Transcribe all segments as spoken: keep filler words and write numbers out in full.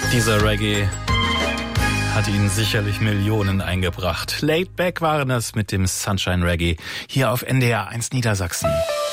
Dieser Reggae hat Ihnen sicherlich Millionen eingebracht. Laid Back waren es mit dem Sunshine Reggae hier auf N D R eins Niedersachsen.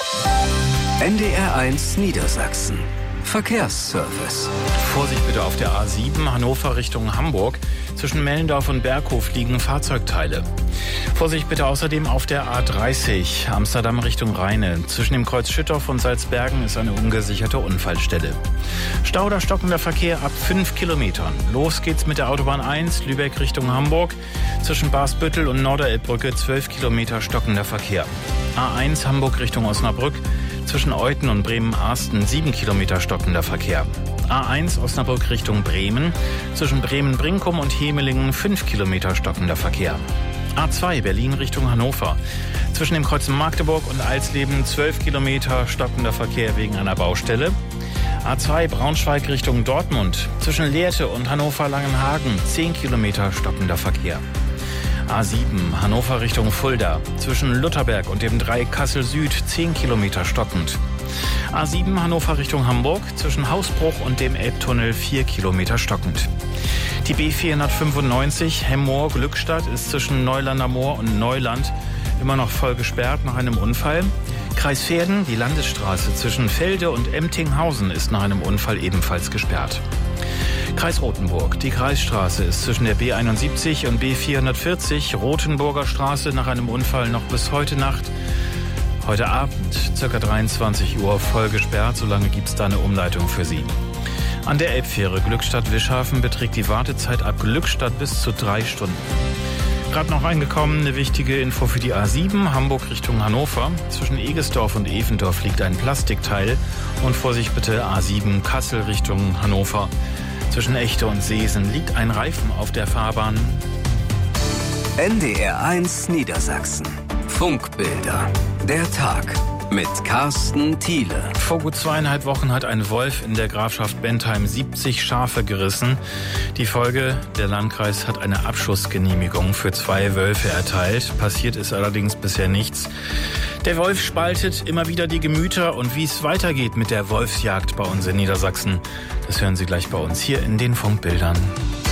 N D R eins Niedersachsen. Verkehrsservice. Vorsicht bitte auf der A sieben, Hannover Richtung Hamburg. Zwischen Mellendorf und Berghof liegen Fahrzeugteile. Vorsicht bitte außerdem auf der A dreißig, Amsterdam Richtung Rheine. Zwischen dem Kreuz Schüttorf und Salzbergen ist eine ungesicherte Unfallstelle. Stau oder stockender Verkehr ab fünf Kilometern. Los geht's mit der Autobahn eins, Lübeck Richtung Hamburg. Zwischen Barsbüttel und Norderelbbrücke zwölf Kilometer stockender Verkehr. A eins, Hamburg Richtung Osnabrück. Zwischen Euthen und Bremen-Arsten sieben Kilometer stockender Verkehr. A eins Osnabrück Richtung Bremen. Zwischen Bremen-Brinkum und Hemelingen fünf Kilometer stockender Verkehr. A zwei Berlin Richtung Hannover. Zwischen dem Kreuz Magdeburg und Alsleben zwölf Kilometer stockender Verkehr wegen einer Baustelle. A zwei Braunschweig Richtung Dortmund. Zwischen Lehrte und Hannover-Langenhagen zehn Kilometer stockender Verkehr. A sieben Hannover Richtung Fulda. Zwischen Lutherberg und dem Dreieck Kassel Süd zehn Kilometer stockend. A sieben Hannover Richtung Hamburg. Zwischen Hausbruch und dem Elbtunnel vier Kilometer stockend. Die B vierhundertfünfundneunzig Hemmoor-Glückstadt ist zwischen Neulander Moor und Neuland immer noch voll gesperrt nach einem Unfall. Kreis Verden, die Landesstraße zwischen Felde und Emtinghausen ist nach einem Unfall ebenfalls gesperrt. Kreis Rothenburg. Die Kreisstraße ist zwischen der B einundsiebzig und B vierhundertvierzig Rothenburger Straße nach einem Unfall noch bis heute Nacht, heute Abend, ca. dreiundzwanzig Uhr, voll gesperrt. Solange gibt es da eine Umleitung für Sie. An der Elbfähre Glückstadt-Wischhafen beträgt die Wartezeit ab Glückstadt bis zu drei Stunden. Gerade noch reingekommen, eine wichtige Info für die A sieben, Hamburg Richtung Hannover. Zwischen Egesdorf und Evendorf liegt ein Plastikteil. Und Vorsicht bitte, A sieben Kassel Richtung Hannover. Zwischen Echte und Seesen liegt ein Reifen auf der Fahrbahn. N D R eins Niedersachsen. Funkbilder. Der Tag mit Carsten Thiele. Vor gut zweieinhalb Wochen hat ein Wolf in der Grafschaft Bentheim siebzig Schafe gerissen. Die Folge, der Landkreis hat eine Abschussgenehmigung für zwei Wölfe erteilt. Passiert ist allerdings bisher nichts. Der Wolf spaltet immer wieder die Gemüter, und wie es weitergeht mit der Wolfsjagd bei uns in Niedersachsen, das hören Sie gleich bei uns hier in den Funkbildern.